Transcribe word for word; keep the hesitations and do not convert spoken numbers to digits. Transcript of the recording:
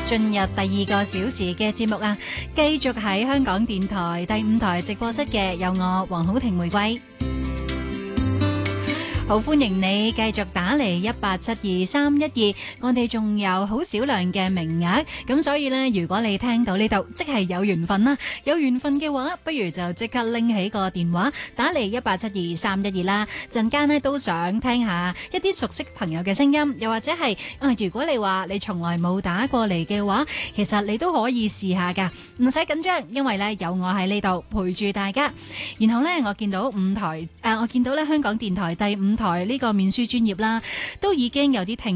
進入第二個小時嘅節目啊，繼續喺香港電台第五台直播室嘅有我黃好婷玫瑰。好歡迎你繼續打嚟一八七二三一二，我哋仲有好少量嘅名額，咁所以呢，如果你聽到呢度，即係有緣分啦，有緣分嘅話，不如就即刻拎起個電話打嚟一八七二三一二啦。陣間呢都想聽下一啲熟悉朋友嘅聲音，又或者係啊，如果你話你從來冇打過嚟嘅話，其實你都可以試下噶，唔使緊張，因為呢有我喺呢度陪住大家。然後呢，我見到五台誒、啊，我見到呢香港電台第五台呢個面書專頁啦，都已經有啲聽